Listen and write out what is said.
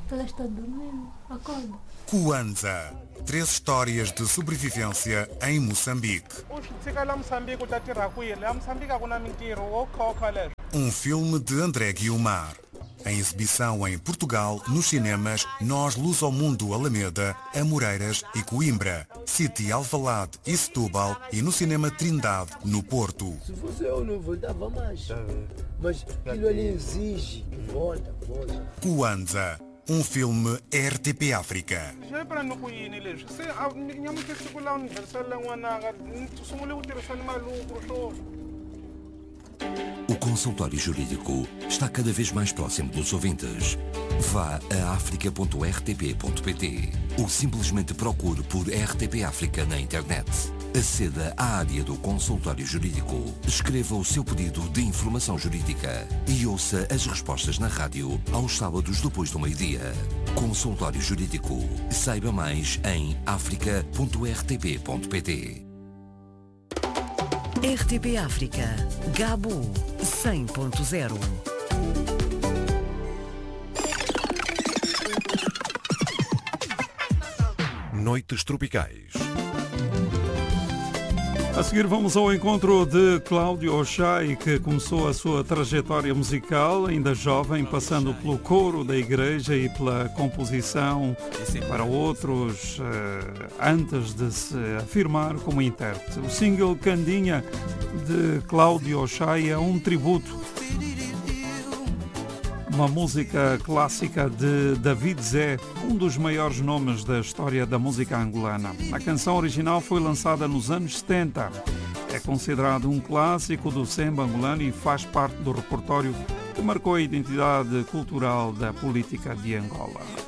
Ela está dormindo. Acorda. Kwanza. 3 histórias de sobrevivência em Moçambique. Um filme de André Guiomar. Em exibição em Portugal, nos cinemas Nós Luz ao Mundo Alameda, Amoreiras e Coimbra, City Alvalade e Setúbal e no cinema Trindade, no Porto. Se fosse eu não voltava mais. Mas aquilo ali exige que volta. Kwanza. Um filme RTP África. O consultório jurídico está cada vez mais próximo dos ouvintes. Vá a africa.rtp.pt ou simplesmente procure por RTP África na internet. Aceda à área do consultório jurídico, escreva o seu pedido de informação jurídica e ouça as respostas na rádio aos sábados depois do meio-dia. Consultório Jurídico. Saiba mais em africa.rtp.pt. RTP África. Gabo 100.0. Noites Tropicais. A seguir vamos ao encontro de Cláudio Oxai, que começou a sua trajetória musical ainda jovem, passando pelo coro da igreja e pela composição para outros, antes de se afirmar como intérprete. O single Candinha de Cláudio Oxai é um tributo, uma música clássica de David Zé, um dos maiores nomes da história da música angolana. A canção original foi lançada nos anos 70. É considerado um clássico do samba angolano e faz parte do repertório que marcou a identidade cultural da política de Angola.